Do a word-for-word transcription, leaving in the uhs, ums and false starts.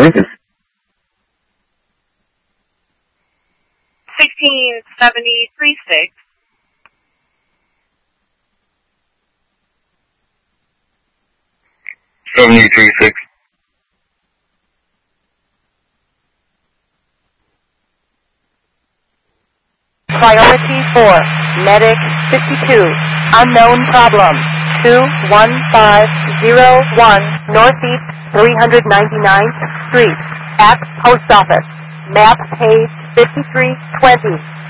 Lincoln. sixteen seventy-three six. Seventy-three six. Priority four, Medic fifty-two, unknown problem, two one five zero one Northeast three hundred ninety-ninth Street, at Post Office, map page fifty-three twenty.